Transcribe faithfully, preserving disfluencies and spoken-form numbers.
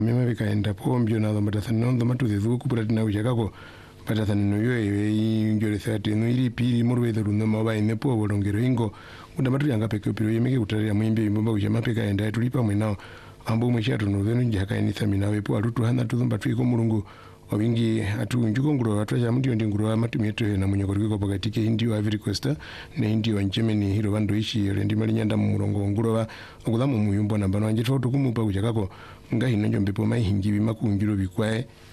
mema bikaenda pombyo na ndo matathano ndo matu dezu kupurati na ujakako patathano yo e njore thate no iri piri morwe do no maba ine po bolongero ingo unda matu yanga peke piro yemeke kutaria mwimbe mbomba ujama peka enda tulipa mwenao ambo mwishatu no venu njaka ini thamina wepo alutu hana tuzumba twiko mulungu wabingi atu njuko nguro atwaja mudi ndi nguro amatumeto na munyoko rwiko pakatike indio Ivory Coast na indio wa Germany hiro bando ishi rendi mali nyanda mu murongo nguro ba okulamu muyumbo nambano anje twa tukumupa kujakako ngahi nanjo mbepo mai hingi bimakunjiro bikwae